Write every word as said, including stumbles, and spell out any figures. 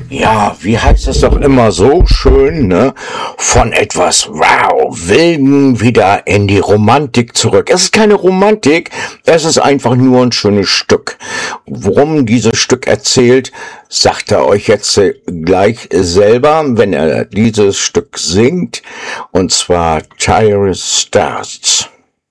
Ja, wie heißt es doch immer so schön, ne? Von etwas, wow, Wilden wieder in die Romantik zurück. Es ist keine Romantik, es ist einfach nur ein schönes Stück. Worum dieses Stück erzählt, sagt er euch jetzt äh, gleich selber, wenn er dieses Stück singt, und zwar Tire Starts.